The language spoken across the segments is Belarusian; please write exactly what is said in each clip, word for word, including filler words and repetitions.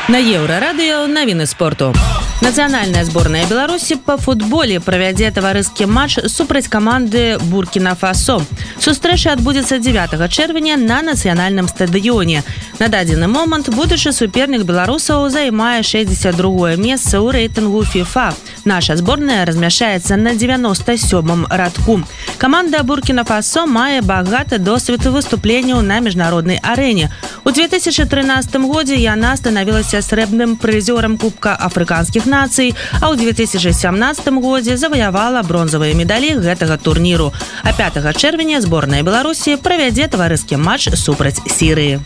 На Еўрарадыё навіны спорту. Нацыянальная зборная Беларусі па футболе правядзе таварыскі матч супраць каманды Буркіна-Фасо. Сустрэча адбудзецца дзевятага чэрвеня на нацыянальным стадыёне. На дадзены момант будучы супернік беларусаў займае шэсцьдзесят другое месца ў рэйтынгу FIFA. Наша зборная размяшчаецца на дзевяноста сёмым радку. Каманда Буркіна-Фасо мае багаты досвед выступленняў на міжнароднай арэне. У две тысячи тринадцатым годзе яна станавілася срэбным прызёрам Кубка афрыканскіх нацый, а ў две тысячи сямнадцатым годзе заваявала бронзавыя медалі гэтага турніру. А пятага чэрвеня зборная Беларусі правядзе таварыскі матч супраць Сірыі.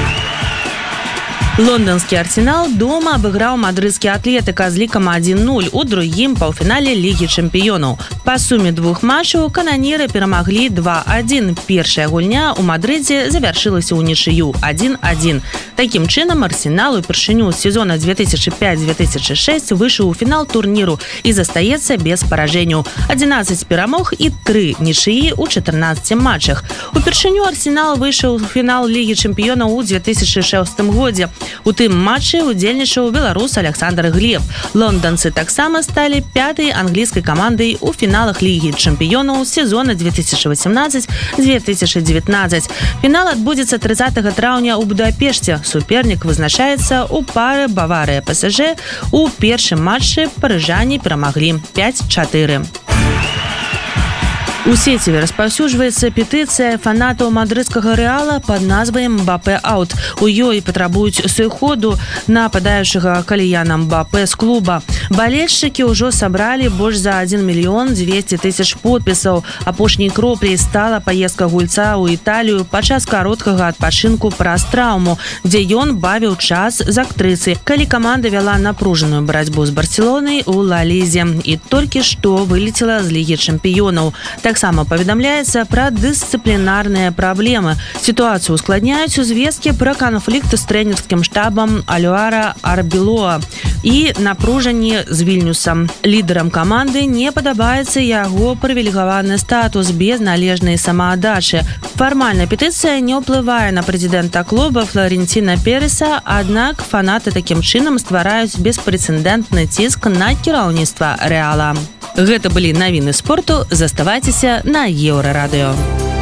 Лондонскі Арсенал дома абыграў мадрыдскі Атлетыка з лікам адзін нуль у другім паўфінале Лігі чэмпіёнаў. Па суме двух матчаў кананіры перамаглі два адзін. Першая гульня ў Мадрыдзе завяршылася ўнічыю адзін адзін. Такім чынам Арсенал упершыню з сезона две тысячи пятый - две тысячи шестой выйшаў у фінал турніру і застаецца без паражэнняў. адзінаццаць перамог і тры нічыі ў чатырнаццаці матчах. Упершыню Арсенал выйшаў у фінал Лігі чэмпіёнаў у две тысячи шостым годзе. У тым матчы удзельнічаў беларус Александр Глеб. Лонданцы таксама сталі пятай англійскай камандай у фіналах Лігі чэмпіёнаў сезона две тысячи восемнадцать - две тысячи девятнадцать. Фінал адбудзецца трыццатага траўня ў Будапешце. Супернік вызначаецца ў пары Баварыя-ПСЖ. У першым матчы парыжане перамаглі пять чатыры. У сеціве распаўсюджваецца петыцыя фанатаў мадрыдскага Рэала пад назвай «Мбапэ аут». У ёй патрабуюць сыходу нападаючага Каліяна Мбапэ з клуба. Балельшчыкі ўжо сабралі больш за адзін мільён дзвесце тысяч подпісаў. Апошняй кропляй стала паездка гульца ў Італію падчас кароткага адпачынку праз траўму, дзе ён бавіў час з актрысай, калі каманда вяла напружаную барацьбу з Барселонай у Ла Лізе і толькі што вылецела з Лігі чэмпіёнаў. Таксама паведамляецца пра дысцыплінарныя праблемы. Сітуацыю ускладняюць звесткі пра канфлікт з трэнерскім штабам Алюара Арбілоа і напружанне з Вільнюсам. Лідарам каманды не падабаецца яго прывілегаваны статус без належнай самааддачы. Фармальна петыцыя не ўплывае на прэзідэнта клуба Флоренціна Переса, аднак фанаты такім чынам ствараюць беспрэцэдэнтны ціск на кіраўніцтва Рэала. Гэта былі навіны спорту. Заставайцеся на Еўрарадыё.